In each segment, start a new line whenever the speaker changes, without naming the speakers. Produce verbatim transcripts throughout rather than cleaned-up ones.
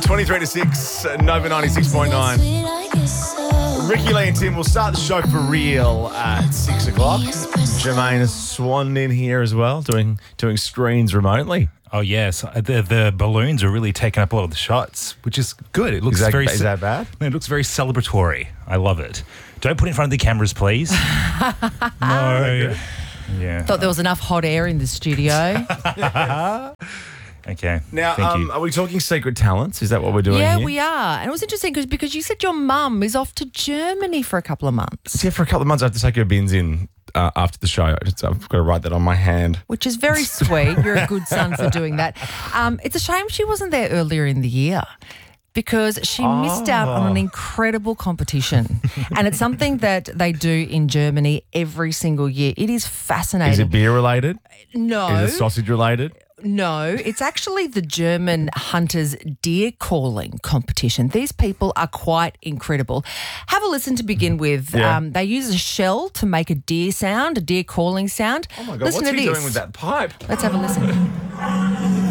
twenty-three to six, Nova ninety-six point nine. Ricky Lee and Tim will start the show for real at six o'clock. Jermaine has swanned in here as well, doing doing screens remotely.
Oh, yes. The the balloons are really taking up a lot of the shots, which is good. It looks
Is that,
very
is that bad?
It looks very celebratory. I love it. Don't put it in front of the cameras, please. No. Yeah.
Thought there was enough hot air in the studio.
Okay.
Now,
Thank
um,
you.
are we talking secret talents? Is that what we're doing
Yeah,
here?
we are. And it was interesting because because you said your mum is off to Germany for a couple of months,
Yeah, for a couple of months I have to take her bins in uh, after the show. It's- I've got to write that on my hand.
which is very sweet. You're a good son for doing that. Um, it's a shame she wasn't there earlier in the year because she missed out on an incredible competition. And it's something that they do in Germany every single year. It is fascinating.
Is it beer related?
No.
Is it sausage related?
No, it's actually the German hunters deer calling competition. These people are quite incredible. Have a listen to begin with.
Yeah.
Um, they use a shell to make a deer sound, a deer calling sound.
Oh my God,
listen
what's
to
he
this.
doing with that pipe?
Let's have a listen.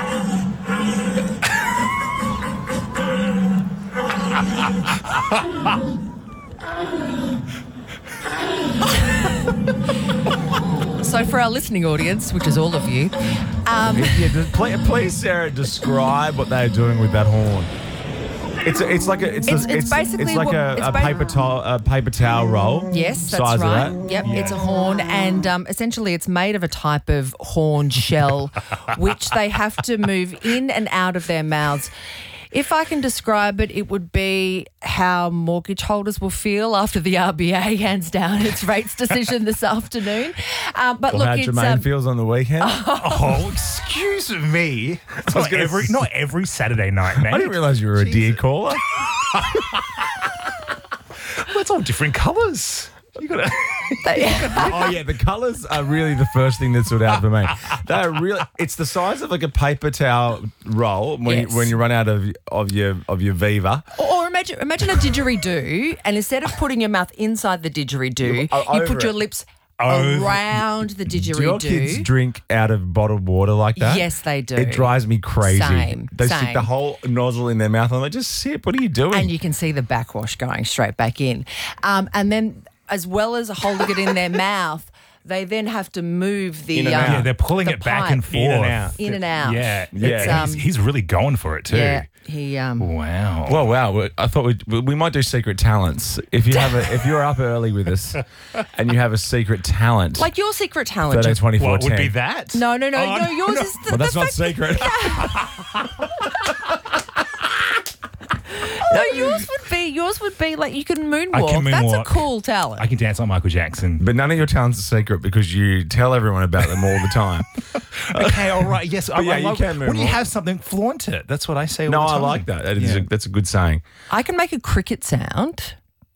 So for our listening audience, which is all of you, um,
Yeah, just please, please, Sarah, describe what they're doing with that horn. It's a, it's like a it's
It's-
a,
it's basically
it's like
what-
a,
it's
a
ba-
paper towel a paper towel roll.
yes, that's
size
right.
Of that.
Yep, it's a horn, and um, essentially it's made of a type of horn shell, which they have to move in and out of their mouths. If I can describe it, it would be how mortgage holders will feel after the R B A hands down its rates decision this afternoon. Um, but
Or
look,
how
it's
Jermaine
um,
feels on the weekend.
Oh, excuse me. It's not
gonna
every,
s-
not every Saturday night, man.
I didn't realise you were a deer caller.
Well, it's all different colours. You gotta.
Oh yeah, the colours are really the first thing that stood out for me. They're really. It's the size of like a paper towel roll when
Yes.
you, when you run out of of your of your Viva.
Or, or imagine imagine a didgeridoo, and instead of putting your mouth inside the didgeridoo,
O-
you
over
put your
it.
lips
Over-
around the
Do your kids
didgeridoo.
drink out of bottled water like that?
Yes, they do.
It drives me crazy.
Same,
They stick
same.
the whole nozzle in their mouth. I'm like, just sip. What are you doing?
And you can see the backwash going straight back in. Um, and then, as well as holding it in their mouth, they then have to move the
In and
um,
out.
Yeah, they're pulling
the
it back
pipe
and forth.
In and out.
in and out.
Yeah,
Yeah.
It's, um,
he's, he's really going for it too.
yeah. He um,
Wow.
Well, wow. we- I thought we we might do secret talents. If you have a, if you're up early with us and you have a secret talent,
like your secret talent.
thirteen
Jeff-
twenty four
What would be
ten.
that?
No, no, no,
Oh,
no. Yours
no.
is the,
Well, that's
the
not
fact-
secret.
No, yours would be yours would be like you can moonwalk.
I can
That's a
moonwalk.
cool talent.
I can dance like Michael Jackson.
But none of your talents are secret because you tell everyone about them all the time.
Okay, all right. Yes, I,
yeah,
I
you
love,
can
when you
moonwalk.
have something, flaunt it. That's what I say all
No,
the
I
time.
like that. That is
Yeah.
a, that's a good saying.
I can make a cricket sound.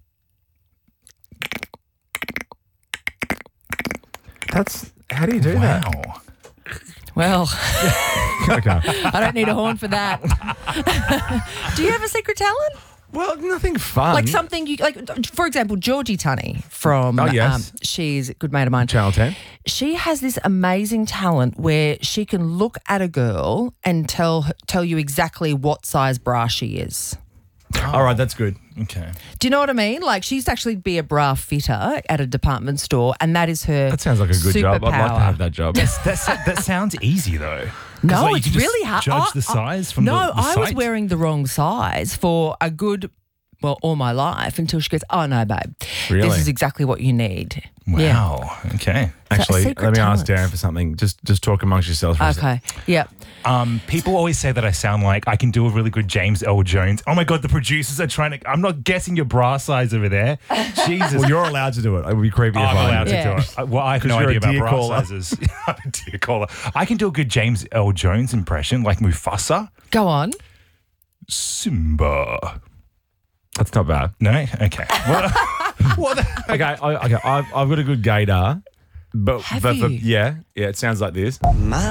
That's how do you do that?
Wow.
Well,
Okay.
I don't need a horn for that. Do you have a secret talent?
Well, nothing fun.
Like something you like, for example, Georgie Tunney from
Oh, yes.
um, she's a good mate of mine.
Channel ten.
She has this amazing talent where she can look at a girl and tell her- tell you exactly what size bra she is.
All right, that's good.
Okay.
Do you know what I mean? Like she's actually be a bra fitter at a department store, and that is her.
That sounds like a good job. I'd like to
superpower.
have that job.
That's, that sounds easy though. 'Cause,
No,
like, you
it's
can just
really hard.
Judge
I-
the
I-
size from
no,
the, the
I was
site.
wearing the wrong size for a good, well, all my life until she goes, "Oh no, babe,
Really?
this is exactly what you need." Yeah.
Wow. Okay.
Actually,
secret
let me ask
talents.
Darren for something. Just just talk amongst yourselves for a second.
Okay. Yeah.
Um, people always say that I sound like I can do a really good James L. Jones. Oh my God, the producers are trying to. I'm not guessing your bra size over there. Jesus.
Well, you're allowed to do it. It would be creepy
Oh,
if
I'm
I
allowed
did.
to
Yeah.
do it. Uh, Well, I have
'Cause
no
you're a
idea about
deer
bra
caller.
sizes. I'm a deer caller. I can do a good James L. Jones impression, like Mufasa.
Go on.
Simba.
That's not bad.
No? Okay. What, what the,
Okay, I, okay. I've, I've got a good gaydar, but,
Have
but, but
you?
yeah, yeah. It sounds like this.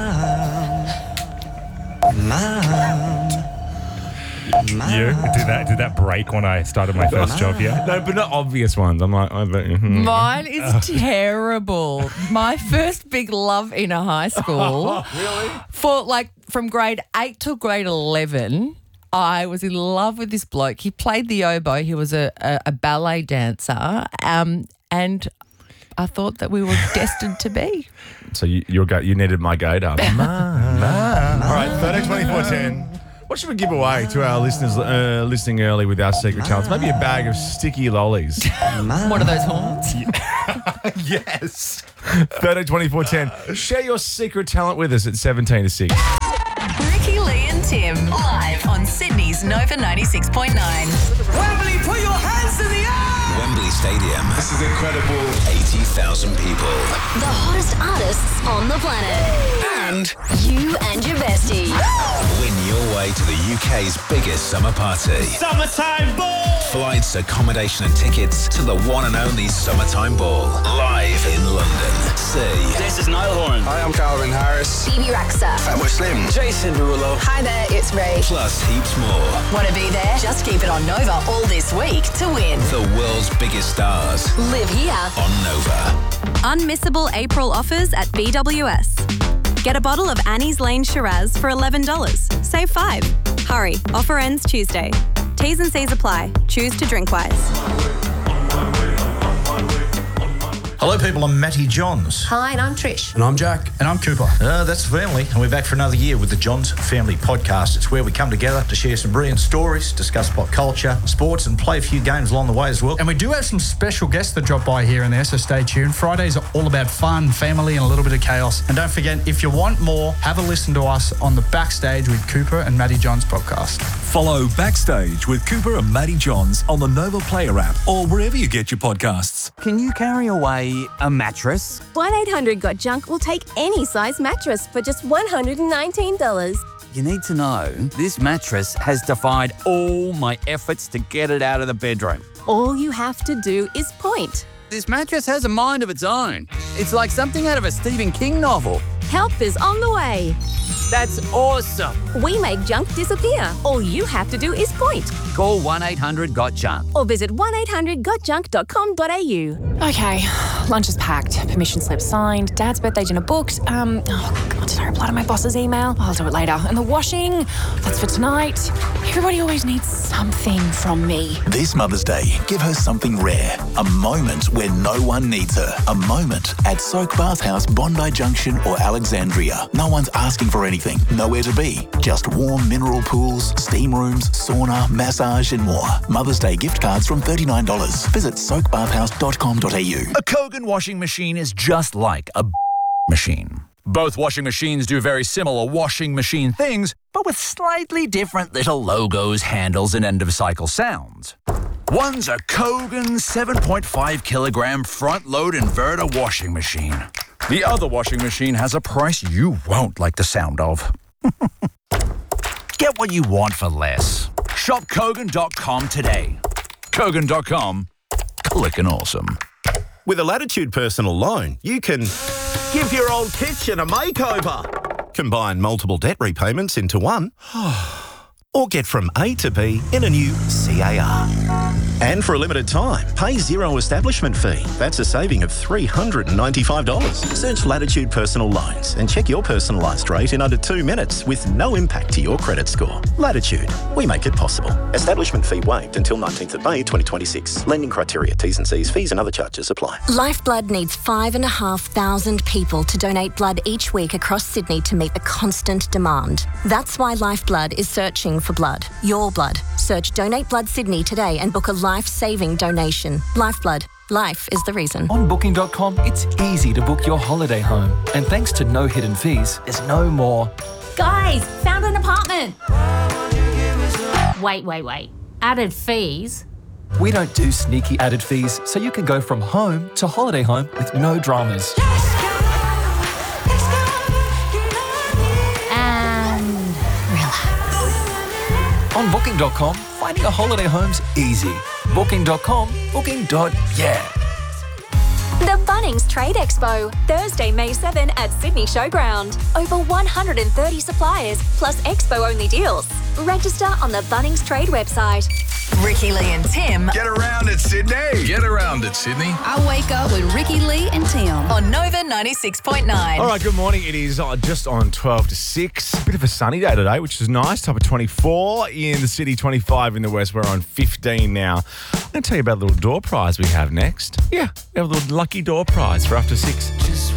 you did that? Did that break when I started my first job here?
No, but not obvious ones. I'm like, I bet. mhm.
Mine is terrible. My first big love in a high school.
Really?
For like from grade eight till grade eleven, I was in love with this bloke. He played the oboe. He was a, a, a ballet dancer. Um, and I thought that we were destined to be.
So you you're go, you needed my go to. All right, thirteen twenty-four ten. What should we give away to our listeners uh, listening early with our secret talents? Maybe a bag of sticky lollies.
One of those horns.
Yes. thirteen twenty-four ten. Share your secret talent with us at seventeen to six.
Ricky, Lee and Tim live on Sydney's Nova ninety-six point nine.
Wembley, put your hands in the air!
Wembley Stadium.
This is incredible.
eighty thousand people.
The hottest artists on the planet.
And
You and your bestie.
win your way to the U K's biggest summer party.
Summertime ball!
Flights, accommodation and tickets to the one and only Summertime Ball. Live in London. See
This is Niall Horan.
Hi, I'm Calvin Harris.
Phoebe Raxa.
Fatboy Slim.
Jason Derulo.
Hi there, it's Ray.
Plus heaps more.
Want to be there? Just keep it on Nova all this week to win.
The world's biggest stars
Live here.
on Nova.
Unmissable April offers at B W S. Get a bottle of Annie's Lane Shiraz for eleven dollars. Save five. Hurry, offer ends Tuesday. T's and C's apply. Choose to drink wise.
Hello, people. I'm Matty Johns.
Hi, and I'm Trish.
And I'm Jack.
And I'm Cooper. Uh, that's the family. And we're back for another year with the Johns Family Podcast. It's where we come together to share some brilliant stories, discuss pop culture, sports, and play a few games along the way as well.
And we do have some special guests that drop by here and there, so stay tuned. Fridays are all about fun, family, and a little bit of chaos. And don't forget, if you want more, have a listen to us on the Backstage with Cooper and Matty Johns podcast.
Follow Backstage with Cooper and Matty Johns on the Nova Player app or wherever you get your podcasts.
Can you carry away a mattress?
one eight hundred got junk will take any size mattress for just one hundred nineteen dollars.
You need to know this mattress has defied all my efforts to get it out of the bedroom.
All you have to do is point.
This mattress has a mind of its own. It's like something out of a Stephen King novel.
Help is on the way.
That's awesome.
We make junk disappear. All you have to do is point.
Call one eight hundred got junk.
Or visit one eight hundred got junk dot com dot a u.
Okay, lunch is packed, permission slip signed, Dad's birthday dinner booked. Um, oh God, did I reply to my boss's email? I'll do it later. And the washing, that's for tonight. Everybody always needs something from me.
This Mother's Day, give her something rare. A moment where no one needs her. A moment at Soak Bath House, Bondi Junction or Alexandria. No one's asking for anything. Nowhere to be. Just warm mineral pools, steam rooms, sauna, massage and more. Mother's Day gift cards from thirty-nine dollars. Visit soak bath house dot com dot a u.
A Kogan washing machine is just like a machine. Both washing machines do very similar washing machine things, but with slightly different little logos, handles, and end-of-cycle sounds. One's a Kogan seven point five kilogram front-load inverter washing machine. The other washing machine has a price you won't like the sound of. Get what you want for less. Shop Kogan dot com today. Kogan dot com. Clickin' awesome.
With a Latitude personal loan, you can give your old kitchen a makeover, combine multiple debt repayments into one, or get from A to B in a new C A R. And for a limited time, pay zero establishment fee. That's a saving of three hundred ninety-five dollars. Search Latitude Personal Loans and check your personalised rate in under two minutes with no impact to your credit score. Latitude, we make it possible. Establishment fee waived until nineteenth of May twenty twenty-six. Lending criteria, T's and C's, fees and other charges apply.
Lifeblood needs five and a half thousand people to donate blood each week across Sydney to meet the constant demand. That's why Lifeblood is searching for blood. Your blood. Search Donate Blood Sydney today and book a life-saving donation. Lifeblood. Life is the reason.
On booking dot com, it's easy to book your holiday home. And thanks to no hidden fees, there's no more.
Guys, found an apartment. Wait, wait, wait. Added fees?
We don't do sneaky added fees, so you can go from home to holiday home with no dramas.
And relax.
On booking dot com, finding a holiday home's easy. booking dot com, booking. Yeah.
The Bunnings Trade Expo, Thursday, May seventh at Sydney Showground. Over one hundred thirty suppliers, plus expo-only deals. Register on the Bunnings Trade website.
Ricky Lee and Tim
Get around it, Sydney. Get around it, Sydney.
I wake up with Ricky Lee and Tim on Nova ninety-six point nine.
All right, good morning. It is uh, just on twelve to six. A bit of a sunny day today, which is nice. Top of twenty-four in the city, twenty-five in the west. We're on fifteen now. I'm going to tell you about a little door prize we have next. Yeah, we have a little lucky door prize for after six.
Just